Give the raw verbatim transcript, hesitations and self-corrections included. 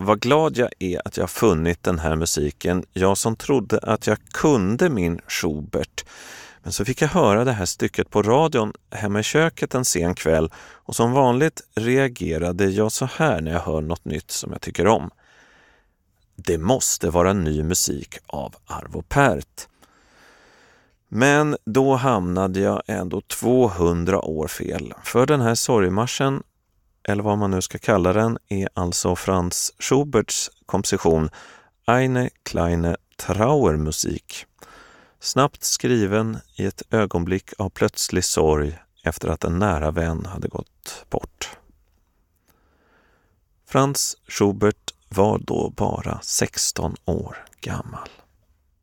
vad glad jag är att jag funnit den här musiken. Jag som trodde att jag kunde min Schubert. Men så fick jag höra det här stycket på radion hemma i köket en sen kväll och som vanligt reagerade jag så här när jag hör något nytt som jag tycker om. Det måste vara ny musik av Arvo Pärt. Men då hamnade jag ändå tvåhundra år fel. För den här sorgmarschen, eller vad man nu ska kalla den, är alltså Franz Schuberts komposition Eine kleine Trauermusik. Snabbt skriven i ett ögonblick av plötslig sorg efter att en nära vän hade gått bort. Franz Schubert var då bara sexton år gammal.